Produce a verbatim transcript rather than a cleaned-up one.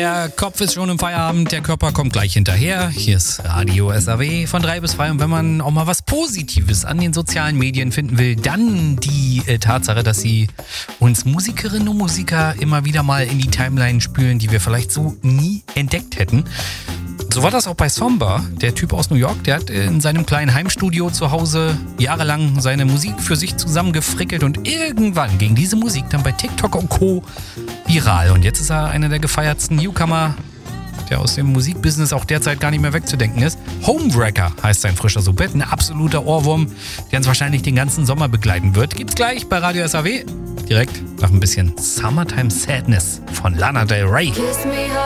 Der Kopf ist schon im Feierabend, der Körper kommt gleich hinterher. Hier ist Radio S A W von drei bis zwei. Und wenn man auch mal was Positives an den sozialen Medien finden will, dann die äh, Tatsache, dass sie uns Musikerinnen und Musiker immer wieder mal in die Timeline spülen, die wir vielleicht so nie entdeckt hätten. So war das auch bei Somba, der Typ aus New York. Der hat in seinem kleinen Heimstudio zu Hause jahrelang seine Musik für sich zusammengefrickelt und irgendwann ging diese Musik dann bei TikTok und Co. viral. Und jetzt ist er einer der gefeiertsten Newcomer, der aus dem Musikbusiness auch derzeit gar nicht mehr wegzudenken ist. Homewrecker heißt sein frischer Subit, ein absoluter Ohrwurm, der uns wahrscheinlich den ganzen Sommer begleiten wird. Gibt's gleich bei Radio S A W, direkt nach ein bisschen Summertime Sadness von Lana Del Rey.